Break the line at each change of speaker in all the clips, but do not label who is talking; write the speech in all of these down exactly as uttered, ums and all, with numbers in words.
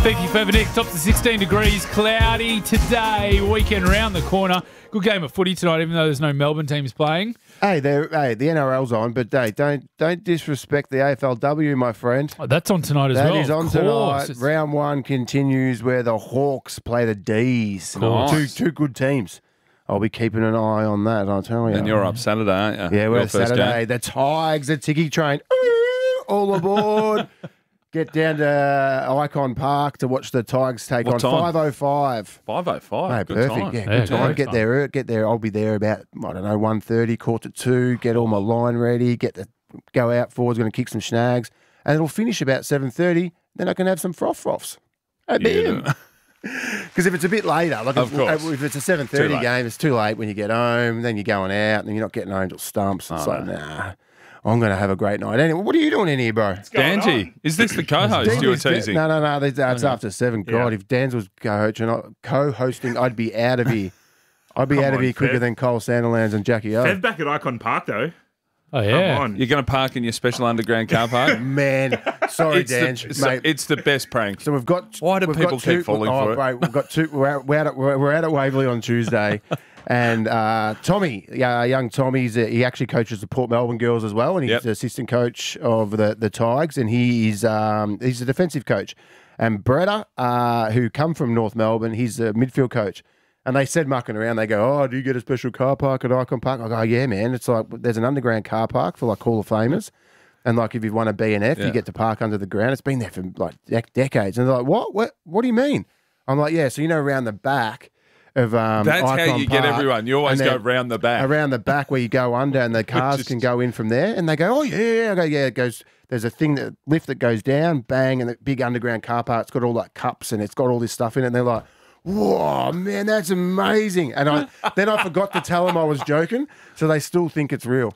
Thank you, Fever Nick. Top to sixteen degrees, cloudy today. Weekend round the corner. Good game of footy tonight, even though there's no Melbourne teams playing.
Hey, they're, hey, the N R L's on, but hey, don't don't disrespect the A F L W, my friend.
Oh, that's on tonight as
That
well.
is on
Of
tonight.
course. It's-
Round one continues where the Hawks play the D's.
Nice.
Two two good teams. I'll be keeping an eye on that, I'll tell you.
And you're up Saturday, aren't you?
Yeah,
Your
we're
first
Saturday.
game.
The Tigers, the Tiki train, ooh, all aboard. Get down to Icon Park to watch the Tigers take
What
on
time?
five oh five.
five oh five.
Hey,
Good
perfect.
time.
Yeah,
Yeah,
good time.
great
Get
time.
there. Get there. I'll be there about I don't know one thirty, quarter to two. Get all my line ready. Get the go out forwards. Going to kick some snags, and it'll finish about seven thirty. Then I can have some froth froths. Oh,
Yeah.
bam. Because if it's a bit later, like
Of
if,
course.
if it's a seven
Too
thirty
late.
game, it's too late when you get home. Then you're going out, and you're not getting home till stumps. It's
Oh,
like,
no.
nah, I'm going to have a great night. Anyway, what are you doing in here, bro?
Dangy, is this the co-host you were
Dan's-
teasing?
No, no, no. That's that's after seven. God, if Dan's was co-hosting, co-hosting, I'd be out of here. I'd be
Come
out of
on,
here quicker
Fev.
than Cole Sandilands and Jackie O.
Fev back at Icon Park, though.
Oh, yeah.
Come on.
You're going to park in your special underground car park?
Man, sorry,
it's,
Dan,
the, so-
mate.
it's the best prank.
So we've got.
Why do
we've
people
got two,
keep falling
oh,
for it?
Right, we've got two. We're out, we're out, at, we're we're out at Waverley on Tuesday, and uh, Tommy, uh, young Tommy's, uh, he actually coaches the Port Melbourne girls as well, and he's
Yep.
the assistant coach of the the Tigers, and he is um, he's a defensive coach. And Bretta, uh, who come from North Melbourne, he's a midfield coach. And they said mucking around, they go, oh, do you get a special car park at Icon Park? I go, oh, yeah, man. It's like there's an underground car park for like Hall of Famers. And like if you've won a B N F,
Yeah.
you get to park under the ground. It's been there for like dec- decades. And they're like, what? What What do you mean? I'm like, yeah, so you know around the back of um,
That's how
Icon
you get
Park,
everyone. You always
and
go
then
round the back.
Around the back where you go under and the cars
Just-
can go in from there. And they go, oh, yeah, yeah. I go, yeah, it goes, there's a thing, that lift that goes down, bang, and the big underground car park, it's got all like cups and it's got all this stuff in it. And they're like, whoa, man, that's amazing. And I then I forgot to tell them I was joking, so they still think it's real.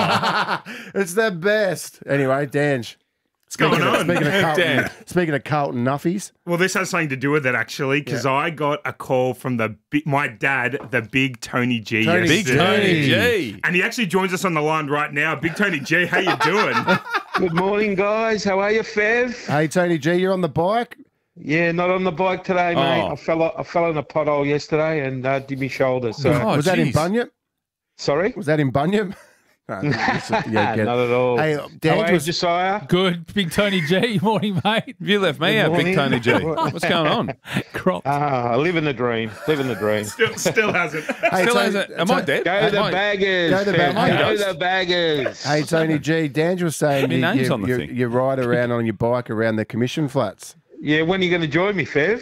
It's the best. Anyway, Dange.
What's going
Speaking of,
on?
speaking of Carlton,
Dan.
speaking of Carlton Nuffies,
Well, this has something to do with it, actually, because I got a call from the bi- my dad, the big Tony G.
Tony
Big
yesterday.
Tony
Hey.
G.
And he actually joins us on the line right now. Big Tony G, how you doing?
Good morning, guys. How are you, Fev?
hey Tony G, you're on the bike.
Yeah, not on the bike today, mate.
Oh.
I fell I fell in a pothole yesterday and uh, did my shoulder. So
Oh,
was that in
geez.
Bunyip?
sorry,
Was that in Bunyip? No, this is- yeah, get it.
not at all.
Hey,
How
Dan
are you,
was
Josiah?
Good. Big Tony G. Morning, mate.
You left me
Good
out, Big
morning.
Tony G. What's going on?
Crop.
Ah, living the dream. Living the dream.
Still, still hasn't.
Hey,
Still
Tony-
hasn't- Am I dead?
Go
Am
the
I-
baggers.
Go the
Fev.
baggers.
Go the baggers.
Hey, Tony G, Dan was saying
Your
you,
name's
you,
on the
you,
thing.
you ride around on your bike around the commission flats.
Yeah, when are you going to join me, Fev?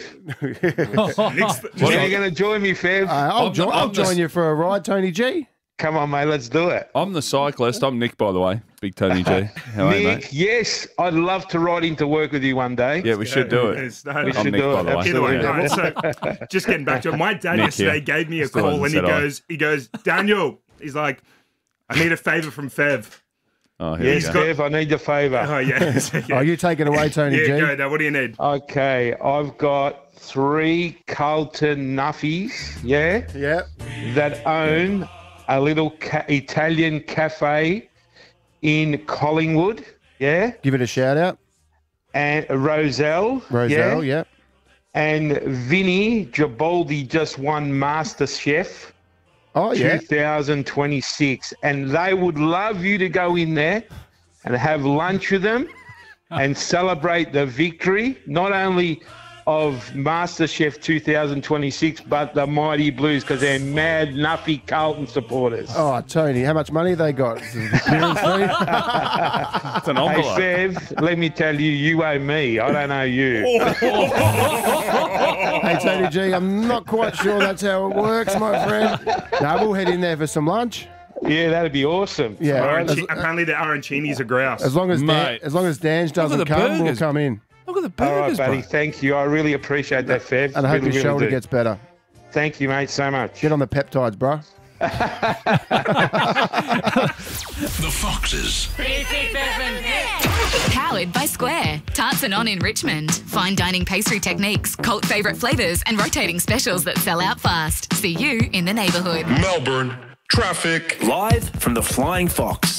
Nick's-
When are you going to join me, Fev?
Uh, I'll,
I'm
join,
the-
I'll
I'm the-
join you for a ride, Tony G.
Come on, mate. Let's do it.
I'm the cyclist. I'm Nick, by the way. Big Tony G. How are you,
Nick,
mate?
yes, I'd love to ride into work with you one day.
Yeah, we should do it.
It's- no,
We
I'm
should
Nick,
do
by
it.
the way.
Either way,
Absolutely.
right, so just getting back to it. My dad
Nick
yesterday
here.
gave me a
Still
call
hasn't
and he
said hi.
goes, he goes, Daniel, he's like, I need a favour from Fev.
Oh, here
Yes,
we go.
got-
Fev, I need the favour.
Oh, yeah. So, yeah.
Oh, you take it away, Tony
yeah,
G.
go now. What do you need?
Okay, I've got three Carlton Nuffies, yeah,
Yeah.
that own a little ca- Italian cafe in Collingwood, yeah,
Give it a shout out.
and Roselle,
Roselle,
yeah,
yeah.
and Vinny Gibaldi just won Master Chef
Oh, yeah.
two thousand twenty-six, and they would love you to go in there and have lunch with them and celebrate the victory, not only of MasterChef two thousand twenty-six, but the Mighty Blues, because they're mad Nuffy Carlton supporters.
Oh, Tony, how much money they got? Is it appearance fee?
It's an
Hey,
envelope.
Fev, let me tell you, you owe me. I don't owe you.
Hey, Tony G, I'm not quite sure that's how it works, my friend. No, we'll head in there for some lunch.
Yeah, that'd be awesome.
Yeah.
All right.
As,
Aranci- apparently the arancinis are grouse.
as long as Dan,
Mate.
as long as Dange doesn't
the
come, we'll
burgers.
come in.
Look at the
All right,
burgers,
buddy.
bro.
Thank you. I really appreciate that, Fev.
And I hope
really,
your
really
shoulder
do.
gets better.
Thank you, mate, so much.
Get on the peptides, bro.
The Foxes.
Powered by Square. Tarts and On in Richmond. Fine dining pastry techniques, cult favourite flavours and rotating specials that sell out fast. See you in the neighbourhood.
Melbourne. Traffic.
Live from the Flying Fox.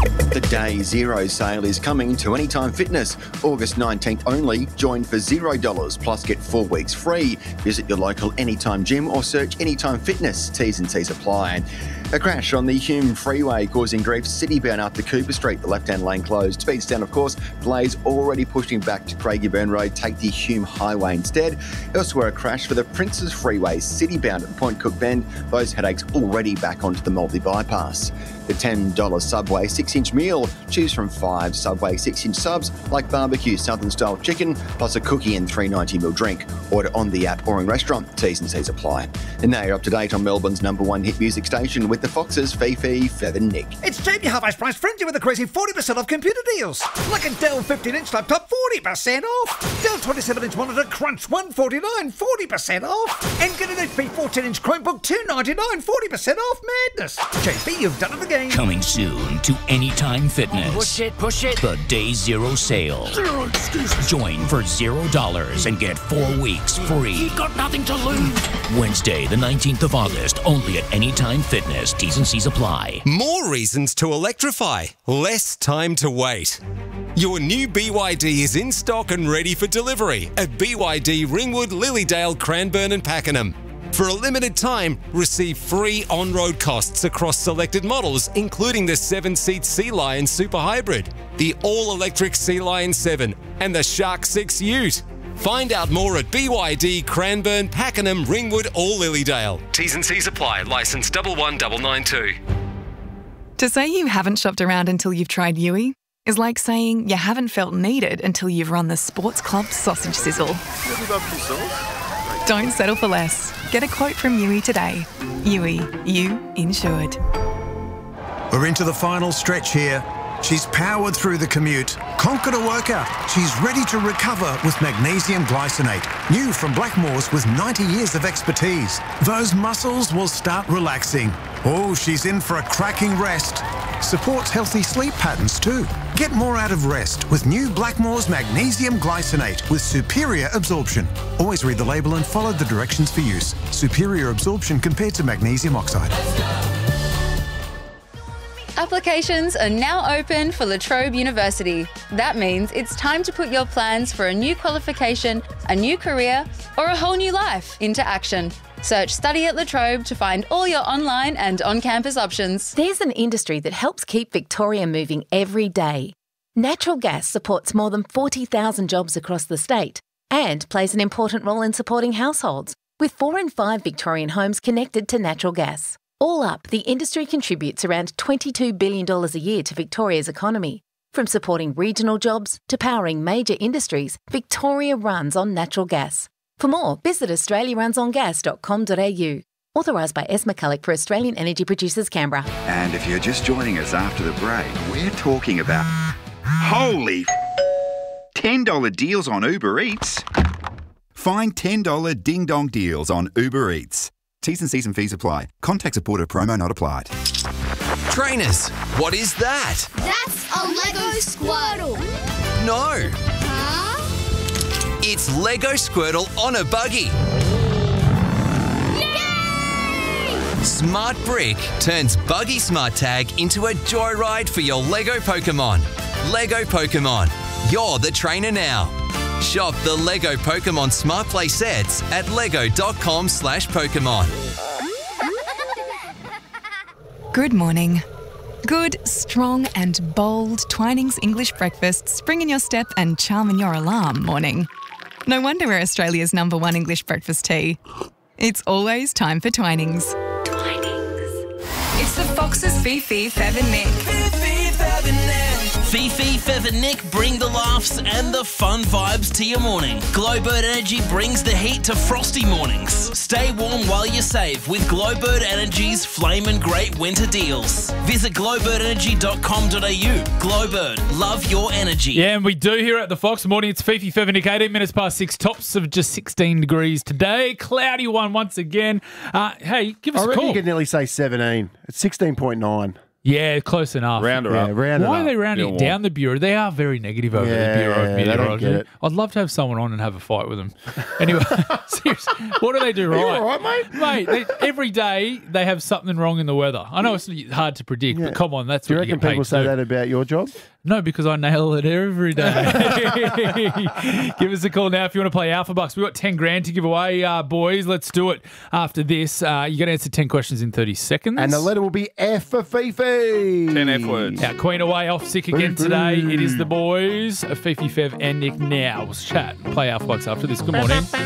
The Day Zero sale is coming to Anytime Fitness. August nineteenth only. Join for zero dollars plus get four weeks free. Visit your local Anytime gym or search Anytime Fitness. T's and C's apply. A crash on the Hume Freeway causing grief citybound after Cooper Street. The left-hand lane closed. Speeds down, of course. Delays already pushing back to Craigieburn Road. Take the Hume Highway instead. Elsewhere, a crash for the Princes Freeway citybound at Point Cook Bend. Those headaches already back onto the Mulvey bypass. The ten dollars Subway six-inch meal. Choose from five Subway six-inch subs like barbecue Southern-style chicken plus a cookie and three ninety ml drink. Order on the app or in restaurant. T's and C's apply. And now you're up to date on Melbourne's number one hit music station with the Foxes, Fifi, Fev and Nick.
It's Jamie Half-Ice Price Frenzy with a crazy forty percent off computer deals. Like a Dell fifteen inch laptop, forty percent off. Dell twenty-seven inch monitor, Crunch, one forty-nine, forty percent off. And get an H P fourteen inch Chromebook, two ninety-nine, forty percent off. Madness. J B, you've done it again.
Coming soon to Anytime Fitness.
Push it, push it.
The Day Zero sale.
Zero excuses.
Join for zero dollars and get four weeks free.
You've got nothing to lose.
Wednesday, the nineteenth of August, only at Anytime Fitness. T's and C's apply.
More reasons to electrify. Less time to wait. Your new B Y D is in stock and ready for delivery at B Y D Ringwood, Lilydale, Cranbourne and Pakenham. For a limited time, receive free on-road costs across selected models, including the seven-seat Sea Lion Super Hybrid, the all-electric Sea Lion seven, and the Shark six Ute. Find out more at B Y D, Cranbourne, Pakenham, Ringwood or Lilydale. T's and C's apply. Licence double one double nine two.
To say you haven't shopped around until you've tried Yui is like saying you haven't felt needed until you've run the Sports Club sausage sizzle. Don't settle for less. Get a quote from Yui today. Yui, you insured.
We're into the final stretch here. She's powered through the commute, conquered a workout. She's ready to recover with magnesium glycinate. New from Blackmores with ninety years of expertise. Those muscles will start relaxing. Oh, she's in for a cracking rest. Supports healthy sleep patterns too. Get more out of rest with new Blackmores magnesium glycinate with superior absorption. Always read the label and follow the directions for use. Superior absorption compared to magnesium oxide.
Applications are now open for La Trobe University. That means it's time to put your plans for a new qualification, a new career, or a whole new life into action. Search Study at La Trobe to find all your online and on-campus options.
There's an industry that helps keep Victoria moving every day. Natural gas supports more than forty thousand jobs across the state and plays an important role in supporting households, with four in five Victorian homes connected to natural gas. All up, the industry contributes around twenty-two billion dollars a year to Victoria's economy. From supporting regional jobs to powering major industries, Victoria runs on natural gas. For more, visit australia runs on gas dot com dot a u. Authorised by S. McCulloch for Australian Energy Producers, Canberra.
And if you're just joining us after the break, we're talking about holy ten dollars deals on Uber Eats. Find ten dollars ding-dong deals on Uber Eats. T's and C's and fees apply. Contact supported promo not applied.
Trainers, what is that?
That's a Lego Squirtle.
No.
Huh?
It's Lego Squirtle on a buggy.
Yay!
Smart Brick turns Buggy Smart Tag into a joyride for your Lego Pokemon. Lego Pokemon, you're the trainer now. Shop the Lego Pokemon Smart Play sets at lego.com slash Pokemon.
Good morning. Good, strong and bold Twinings English breakfast spring in your step and charm in your alarm morning. No wonder we're Australia's number one English breakfast tea. It's always time for Twinings. Twinings.
It's the Foxes Fifi, Fev and Nick. Fifi, Fev and Nick.
Fifi, Fev and Nick bring the laughs and the fun vibes to your morning. Glowbird Energy brings the heat to frosty mornings. Stay warm while you save with Glowbird Energy's Flame and Great Winter Deals. Visit glowbird energy dot com dot a u. Glowbird, love your energy.
Yeah, and we do here at the Fox morning. It's Fifi, Fev and Nick, eighteen minutes past six. Tops of just sixteen degrees today. Cloudy one once again. Uh, hey, give us
I
a
reckon
call.
you could nearly say seventeen. It's sixteen point nine.
Yeah, close enough.
Round her
Yeah,
up.
round it
Why are
up.
they rounding
Bill
it down the Bureau? They are very negative over
Yeah,
the Bureau of
they don't
Meteorology.
get it.
I'd love to have someone on and have a fight with them. Anyway, seriously, what do they do right?
You all right, mate?
Mate, they, every day they have something wrong in the weather. I know it's hard to predict,
Yeah.
but come on, that's
Do you
what you
reckon
get paid
people
to
say
do.
that about your job?
No, because I nail it every day. Give us a call now if you want to play Alpha Bucks. We've got ten grand to give away, uh, boys. Let's do it after this. Uh, you got to answer ten questions in thirty seconds.
And the letter will be F for Fifi.
ten F words.
Our Queen away off sick again today. It is the boys, Fifi, Fev, and Nick now. We'll chat. Play Alpha Bucks after this. Good morning.